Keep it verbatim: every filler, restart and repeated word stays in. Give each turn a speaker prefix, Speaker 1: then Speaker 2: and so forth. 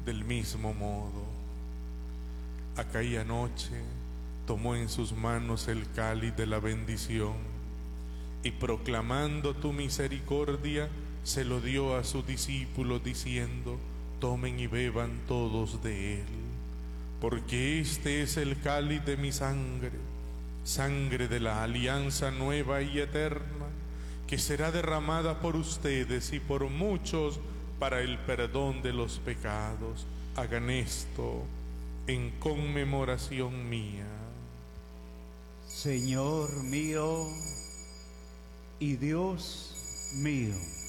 Speaker 1: Del mismo modo, aquella noche tomó en sus manos el cáliz de la bendición y, proclamando tu misericordia, se lo dio a sus discípulos diciendo: tomen y beban todos de él, porque este es el cáliz de mi sangre, sangre de la alianza nueva y eterna, que será derramada por ustedes y por muchos para el perdón de los pecados. Hagan esto en conmemoración mía.
Speaker 2: Señor mío y Dios mío.